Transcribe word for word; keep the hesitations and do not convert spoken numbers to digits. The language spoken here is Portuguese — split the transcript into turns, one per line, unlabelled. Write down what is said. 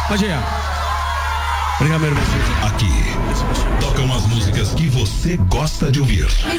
Pode ir. Obrigado, meu irmão.
Aqui tocam as músicas que você gosta de ouvir.